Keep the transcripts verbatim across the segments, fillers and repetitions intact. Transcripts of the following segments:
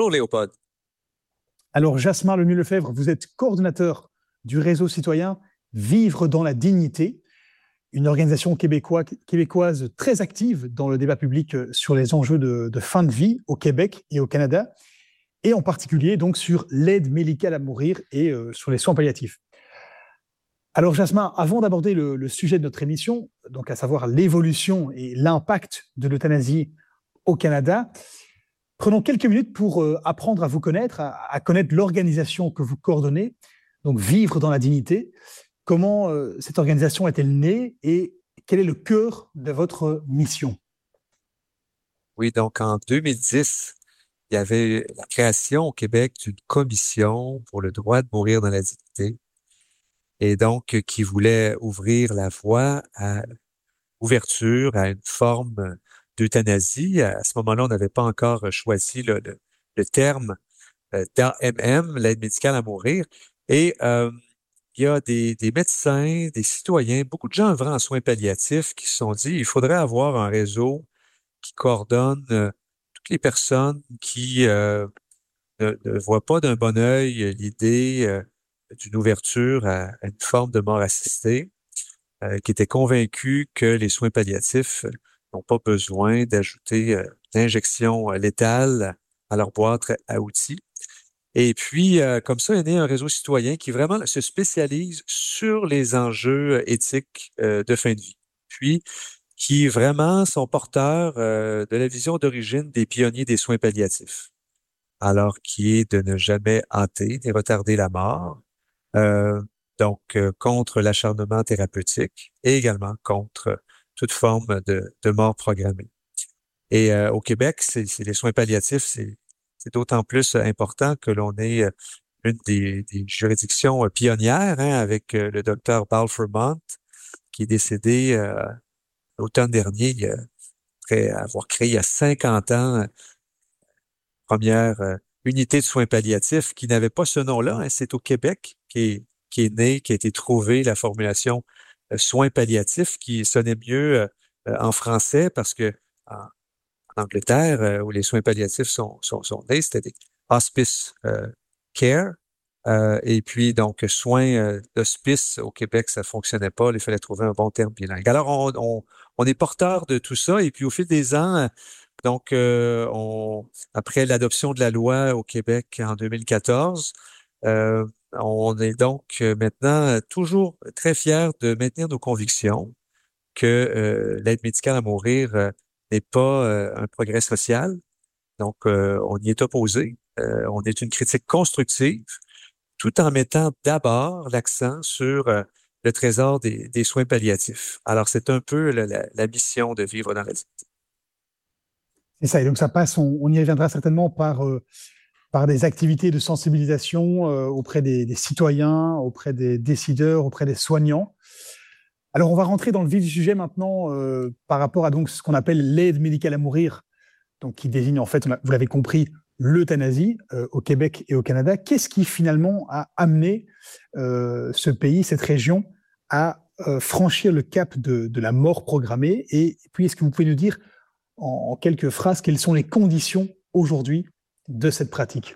Bonjour Léopold. Alors, Jasmin Lemieux-Lefebvre, vous êtes coordonnateur du réseau citoyen Vivre dans la dignité, une organisation québécoise, québécoise très active dans le débat public sur les enjeux de, de fin de vie au Québec et au Canada, et en particulier donc sur l'aide médicale à mourir et euh, sur les soins palliatifs. Alors, Jasmin, avant d'aborder le, le sujet de notre émission, donc à savoir l'évolution et l'impact de l'euthanasie au Canada, prenons quelques minutes pour euh, apprendre à vous connaître, à, à connaître l'organisation que vous coordonnez, donc Vivre dans la dignité. Comment euh, cette organisation est-elle née et quel est le cœur de votre mission? Oui, donc en deux mille dix, il y avait la création au Québec d'une commission pour le droit de mourir dans la dignité et donc euh, qui voulait ouvrir la voie à ouverture à une forme d'euthanasie. À ce moment-là, on n'avait pas encore choisi le, le, le terme euh, d'A M M, l'aide médicale à mourir. Et euh, il y a des, des médecins, des citoyens, beaucoup de gens œuvrant en soins palliatifs qui se sont dit il faudrait avoir un réseau qui coordonne euh, toutes les personnes qui euh, ne, ne voient pas d'un bon œil euh, l'idée euh, d'une ouverture à, à une forme de mort assistée, euh, qui étaient convaincus que les soins palliatifs euh, n'ont pas besoin d'ajouter euh, d'injections euh, létales à leur boîte à outils. Et puis, euh, comme ça est né un réseau citoyen qui vraiment se spécialise sur les enjeux éthiques euh, de fin de vie. Puis, qui vraiment sont porteurs euh, de la vision d'origine des pionniers des soins palliatifs. Alors, qui est de ne jamais hâter ni retarder la mort, euh, donc euh, contre l'acharnement thérapeutique et également contre toute forme de, de mort programmée. Et euh, au Québec, c'est, c'est les soins palliatifs, c'est, c'est d'autant plus important que l'on est euh, une des, des juridictions euh, pionnières, hein, avec euh, le docteur Paul Fremont, qui est décédé euh, l'automne dernier, euh, après avoir créé il y a cinquante ans, euh, première euh, unité de soins palliatifs qui n'avait pas ce nom-là. Hein. C'est au Québec qui est, qui est né, qui a été trouvé la formulation euh, soins palliatifs, qui sonnait mieux euh, en français parce que en, en Angleterre, euh, où les soins palliatifs sont, sont, sont nés, c'était des hospice euh, care. Euh, et puis, donc, soins euh, d'hospice au Québec, ça fonctionnait pas. Il fallait trouver un bon terme bilingue. Alors, on, on, on est porteur de tout ça. Et puis, au fil des ans, donc, euh, on, après l'adoption de la loi au Québec en deux mille quatorze, euh, on est donc euh, maintenant toujours très fiers de maintenir nos convictions que euh, l'aide médicale à mourir euh, n'est pas euh, un progrès social. Donc, euh, on y est opposé. Euh, on est une critique constructive, tout en mettant d'abord l'accent sur euh, le trésor des, des soins palliatifs. Alors, c'est un peu la, la, la mission de Vivre dans la dignité. C'est ça, et donc ça passe, on, on y reviendra certainement par, euh, par des activités de sensibilisation euh, auprès des, des citoyens, auprès des décideurs, auprès des soignants. Alors, on va rentrer dans le vif du sujet maintenant euh, par rapport à donc ce qu'on appelle l'aide médicale à mourir, donc qui désigne en fait, on a, vous l'avez compris, l'euthanasie euh, au Québec et au Canada. Qu'est-ce qui finalement a amené euh, ce pays, cette région, à euh, franchir le cap de, de la mort programmée? Et puis, est-ce que vous pouvez nous dire en, en quelques phrases quelles sont les conditions aujourd'hui de cette pratique?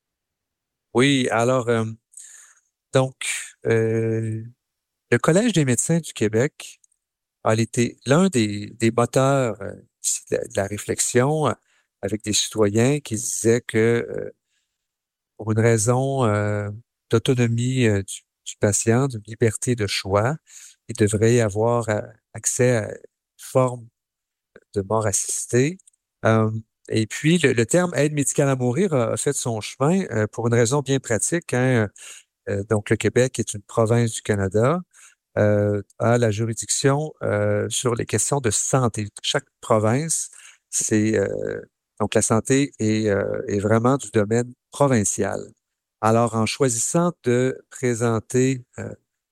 Oui, alors, euh, donc, euh, le Collège des médecins du Québec a été l'un des, des moteurs euh, de, de la réflexion euh, avec des citoyens qui disaient que euh, pour une raison euh, d'autonomie euh, du, du patient, de liberté de choix, il devrait y avoir euh, accès à une forme de mort assistée. Euh, et puis, le, le terme aide médicale à mourir a, a fait son chemin euh, pour une raison bien pratique. Hein. Euh, donc, le Québec est une province du Canada, euh, a la juridiction euh, sur les questions de santé. Chaque province, c'est euh, donc la santé est, euh, est vraiment du domaine provincial. Alors, en choisissant de présenter euh,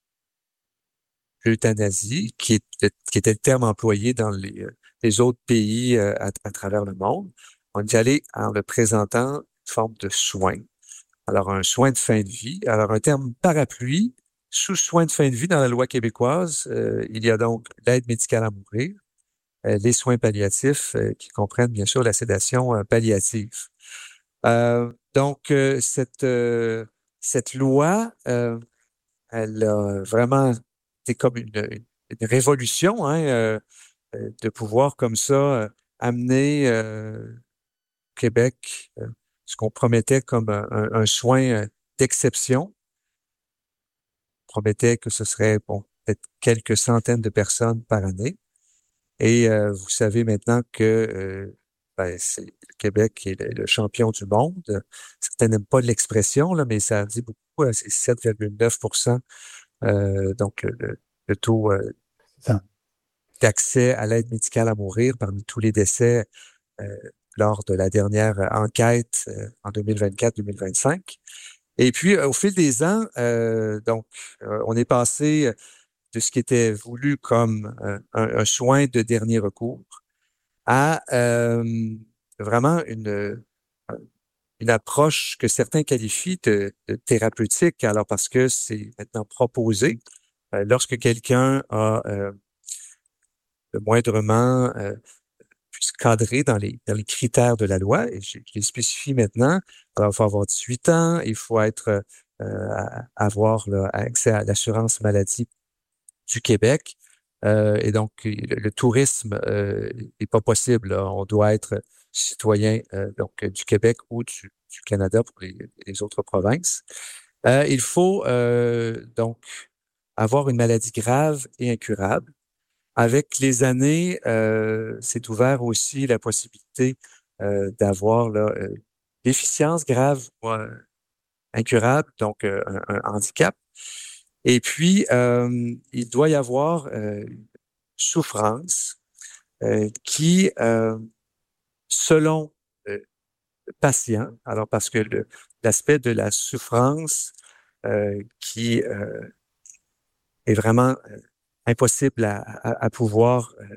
l'euthanasie, qui, est, qui était le terme employé dans les, euh, les autres pays euh, à, à travers le monde, on est allé en le présentant une forme de soin. Alors, un soin de fin de vie. Alors, un terme parapluie, sous soin de fin de vie dans la loi québécoise, euh, il y a donc l'aide médicale à mourir, euh, les soins palliatifs euh, qui comprennent bien sûr la sédation euh, palliative. Euh, donc, euh, cette, euh, cette loi, euh, elle a vraiment été comme une, une, une révolution, hein, euh, euh, de pouvoir comme ça euh, amener euh, Québec euh, ce qu'on promettait comme un, un- un soin euh, d'exception. On promettait que ce serait bon, peut-être quelques centaines de personnes par année. Et euh, vous savez maintenant que euh, ben, c'est le Québec qui est le, le champion du monde. Certains n'aiment pas l'expression, là, mais ça dit beaucoup. euh, C'est sept virgule neuf pour cent euh, donc le, le- le taux euh, Ça. d'accès à l'aide médicale à mourir parmi tous les décès euh, lors de la dernière enquête euh, en deux mille vingt-quatre deux mille vingt-cinq. Et puis, euh, au fil des ans, euh, donc, euh, on est passé de ce qui était voulu comme euh, un, un soin de dernier recours à euh, vraiment une, une approche que certains qualifient de, de thérapeutique, alors parce que c'est maintenant proposé euh, lorsque quelqu'un a euh, le moindrement euh, puisse cadrer dans les, dans les critères de la loi, et je, je les spécifie maintenant. Alors, il faut avoir dix-huit ans, il faut être euh, avoir là, accès à l'assurance maladie du Québec. Euh, et donc, le, le tourisme euh, est pas possible, là. On doit être citoyen euh, donc du Québec ou du, du Canada pour les, les autres provinces. Euh, il faut euh, donc avoir une maladie grave et incurable. Avec les années, euh, c'est ouvert aussi la possibilité euh, d'avoir là, euh, déficience grave ou euh, incurable, donc euh, un, un handicap. Et puis, euh, il doit y avoir euh, une souffrance euh, qui, euh, selon euh, le patient, alors parce que le, l'aspect de la souffrance euh, qui euh, est vraiment euh, impossible à, à, à pouvoir euh,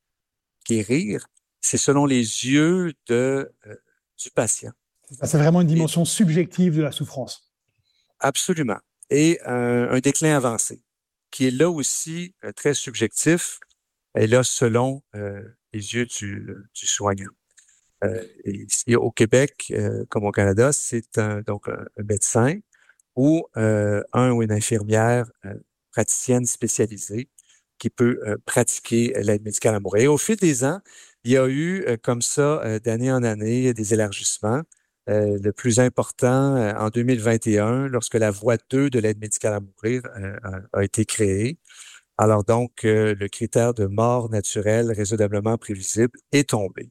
guérir, c'est selon les yeux de, euh, du patient. C'est vraiment une Et dimension subjective de la souffrance. absolument. Et euh, un déclin avancé, qui est là aussi euh, très subjectif, et là selon euh, les yeux du, du soignant. Euh, et ici, au Québec, euh, comme au Canada, c'est un, donc un, un médecin ou euh, un ou une infirmière euh, praticienne spécialisée qui peut euh, pratiquer l'aide médicale à mourir. Et au fil des ans, il y a eu euh, comme ça, euh, d'année en année, des élargissements. Euh, le plus important, euh, en deux mille vingt et un, lorsque la voie deux de l'aide médicale à mourir euh, a, a été créée. Alors donc, euh, le critère de mort naturelle raisonnablement prévisible est tombé,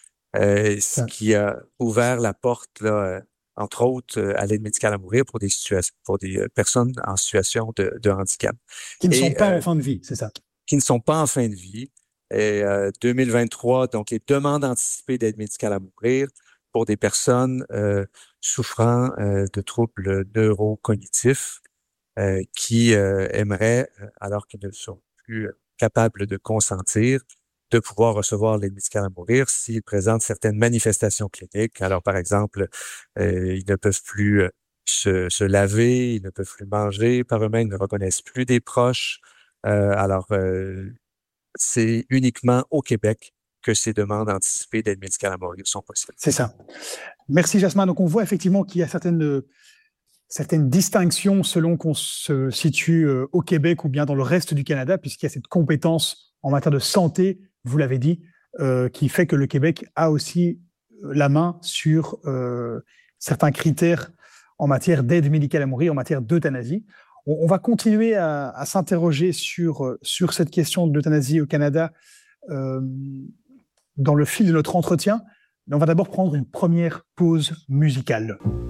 euh, ce Ça. qui a ouvert la porte, là, euh, entre autres, euh, à l'aide médicale à mourir pour des situations, pour des euh, personnes en situation de, de handicap Qui ne sont et pas en euh, fin de vie, c'est ça. qui ne sont pas en fin de vie. Et euh, deux mille vingt-trois, donc les demandes anticipées d'aide médicale à mourir pour des personnes euh, souffrant euh, de troubles neurocognitifs euh, qui euh, aimeraient, euh, alors qu'ils ne sont plus euh, capables de consentir, de pouvoir recevoir l'aide médicale à mourir s'ils présentent certaines manifestations cliniques. Alors, par exemple, euh, ils ne peuvent plus euh, se, se laver, ils ne peuvent plus manger par eux-mêmes, ils ne reconnaissent plus des proches. Euh, alors, euh, c'est uniquement au Québec que ces demandes anticipées d'aide médicale à mourir sont possibles. C'est ça. Merci Jasmin. Donc on voit effectivement qu'il y a certaines, certaines distinctions selon qu'on se situe euh, au Québec ou bien dans le reste du Canada, puisqu'il y a cette compétence en matière de santé, vous l'avez dit, euh, qui fait que le Québec a aussi la main sur euh, certains critères en matière d'aide médicale à mourir, en matière d'euthanasie. On, on va continuer à, à s'interroger sur, sur cette question de l'euthanasie au Canada euh, dans le fil de notre entretien. Mais on va d'abord prendre une première pause musicale.